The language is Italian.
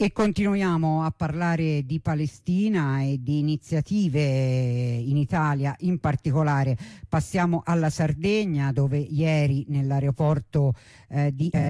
E continuiamo a parlare di Palestina e di iniziative in Italia, in particolare passiamo alla Sardegna, dove ieri nell'aeroporto di